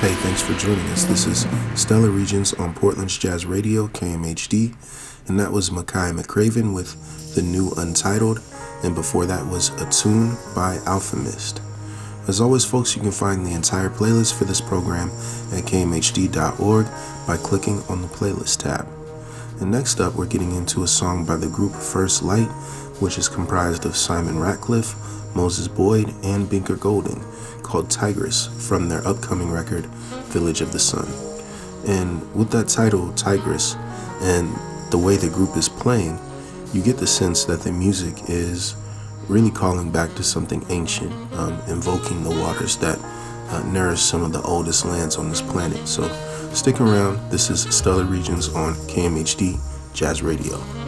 Hey, thanks for joining us. This is Stellar Regions on Portland's Jazz Radio, KMHD, and that was Makai McCraven with the new Untitled, and before that was A Tune by Alchemist. As always, folks, you can find the entire playlist for this program at kmhd.org by clicking on the playlist tab. And next up, we're getting into a song by the group First Light, which is comprised of Simon Ratcliffe, Moses Boyd, and Binker Golding, called Tigress, from their upcoming record, Village of the Sun. And with that title, Tigress, and the way the group is playing, you get the sense that the music is really calling back to something ancient, invoking the waters that nourish some of the oldest lands on this planet. So stick around. This is Stellar Regions on KMHD Jazz Radio.